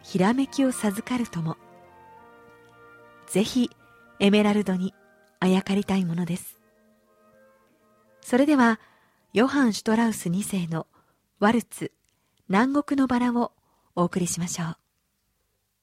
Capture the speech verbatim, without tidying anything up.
ひらめきを授かるとも。ぜひエメラルドにあやかりたいものです。それではヨハン・シュトラウスにせいのワルツ南国のバラをお送りしましょう。